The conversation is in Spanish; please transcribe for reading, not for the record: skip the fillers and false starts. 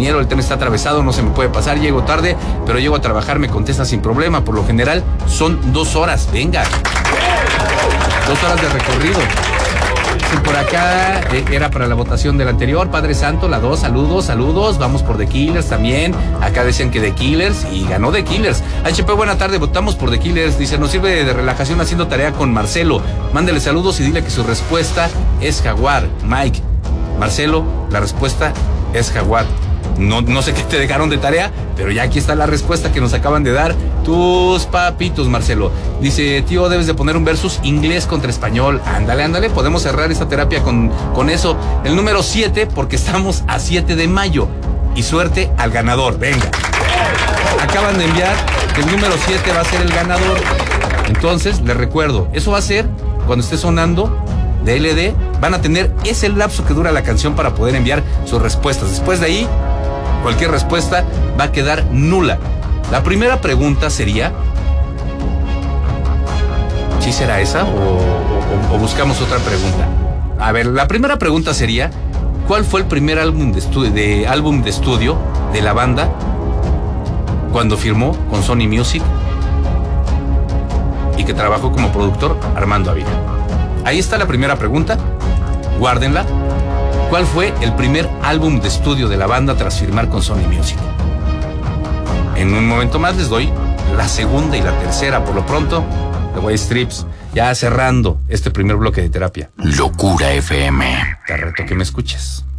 ingeniero, el tren está atravesado, no se me puede pasar, llego tarde, pero llego a trabajar, me contesta sin problema. Por lo general son 2 horas, venga. 2 horas de recorrido. Por acá era para la votación del anterior, Padre Santo, la 2, saludos, vamos por The Killers también. Acá decían que The Killers y ganó The Killers. HP, buena tarde, votamos por The Killers. Dice, nos sirve de relajación haciendo tarea con Marcelo. Mándele saludos y dile que su respuesta es Jaguar. Mike, Marcelo, la respuesta es Jaguar. No sé qué te dejaron de tarea, pero ya aquí está la respuesta que nos acaban de dar tus papitos, Marcelo. Dice, tío, debes de poner un versus inglés contra español. Ándale, podemos cerrar esta terapia con eso. El número 7, porque estamos a 7 de mayo. Y suerte al ganador, venga. Acaban de enviar que el número 7 va a ser el ganador. Entonces, les recuerdo, eso va a ser cuando esté sonando de LD. Van a tener ese lapso que dura la canción para poder enviar sus respuestas. Después de ahí, cualquier respuesta va a quedar nula. La primera pregunta sería, ¿sí será esa o buscamos otra pregunta? A ver, la primera pregunta sería, ¿cuál fue el primer álbum de estudio de la banda cuando firmó con Sony Music y que trabajó como productor Armando Ávila? Ahí está la primera pregunta, guárdenla. ¿Cuál fue el primer álbum de estudio de la banda tras firmar con Sony Music? En un momento más les doy la segunda y la tercera. Por lo pronto, The White Stripes, ya cerrando este primer bloque de terapia. Locura FM. Te reto que me escuches.